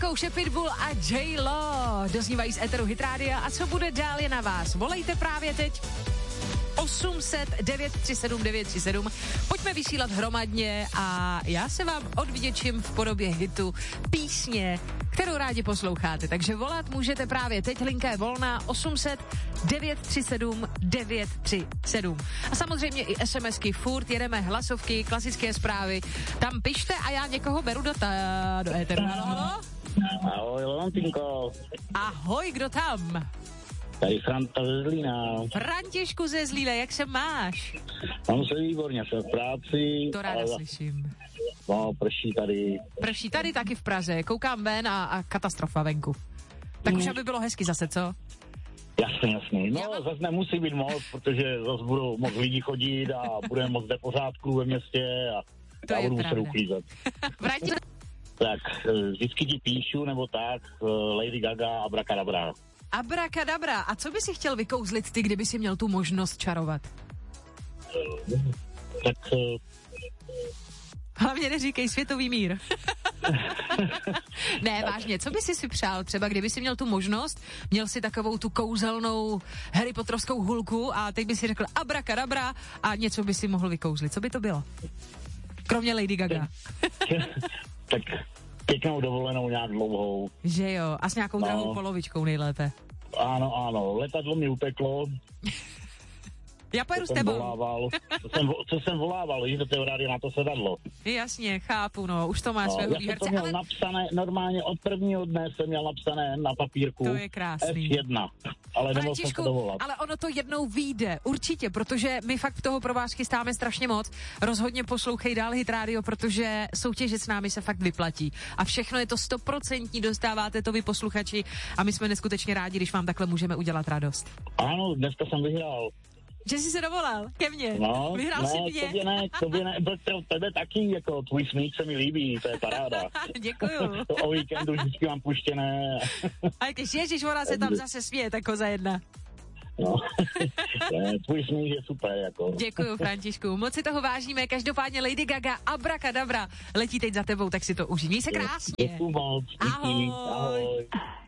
Kouše Pitbull a J.Lo doznívají z éteru Hit Rádia a co bude dál je na vás. Volejte právě teď 800 937 937. Pojďme vysílat hromadně a já se vám odvděčím v podobě hitu písně, kterou rádi posloucháte. Takže volat můžete právě teď, linka je volná 800 937 937. A samozřejmě i SMSky, furt jedeme hlasovky, klasické zprávy. Tam pište a já někoho beru do éteru. Halo? Ahoj, Leontinko. Ahoj, kdo tam? Tady Franta ze Zlína. Františku ze Zlína, jak se máš? Mám se výborně, jsem v práci. To ráda slyším. No, prší tady. Prší tady taky v Praze, koukám ven a katastrofa venku. Tak už aby bylo hezky zase, co? Jasně. No, zase nemusí být moc, protože zase budou moc lidí chodit a budeme moc jde pořádku ve městě a to já budu pravda. muset uklízet. Tak, vždycky ti píšu, nebo tak, Lady Gaga, Abracadabra. Abracadabra. A co by si chtěl vykouzlit ty, kdyby si měl tu možnost čarovat? Tak... Hlavně neříkej světový mír. Ne, vážně, co by si přál třeba, kdyby si měl tu možnost, měl si takovou tu kouzelnou Harry Potterovskou hulku a teď by si řekl abracadabra a něco by si mohl vykouzlit. Co by to bylo? Kromě Lady Gaga. Tak pěknou dovolenou nějak dlouhou. Že jo, a s nějakou drahou polovičkou nejlépe. Ano, letadlo mi uteklo. Já pojedu s tebou. Co jsem volával, že do té rádia na to sedadlo. Jasně, chápu, no, už to máš svého výherce. Já jsem to měl napsané, normálně od prvního dne jsem měl napsané na papírku. To je krásný. F1, ale nemohl jsem se dovolat. Ale ono to jednou vyjde, určitě, protože my fakt toho pro vás chystáme strašně moc. Rozhodně poslouchej dál Hit Radio, protože soutěžit s námi se fakt vyplatí. A všechno je to 100%, dostáváte to vy posluchači a my jsme neskutečně rádi, když vám takhle můžeme udělat radost. Ano, dneska jsem vyhrál. Že jsi se dovolal ke mně. No, vyhrál si mě. Tobě ne, tebe taky, jako tvůj smích se mi líbí, to je paráda. Děkuju. To o víkendu vždycky mám puštěné. A když ježiš, ona se tam zase směje, tak koza jedna. No, tvůj smích je super, jako. Děkuju, Františku, moc si toho vážíme, každopádně Lady Gaga, Abracadabra letí teď za tebou, tak si to užij. Měj se krásně. Děkuju moc. Ahoj. Ahoj.